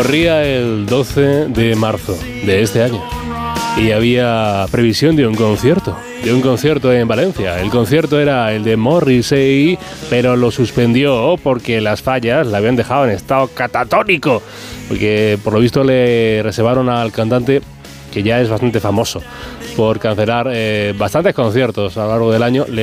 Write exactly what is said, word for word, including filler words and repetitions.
Corría el doce de marzo de este año y había previsión de un concierto, de un concierto en Valencia. El concierto era el de Morrissey, pero lo suspendió porque las fallas la habían dejado en estado catatónico, porque por lo visto le reservaron al cantante, que ya es bastante famoso por cancelar eh, bastantes conciertos a lo largo del año. Le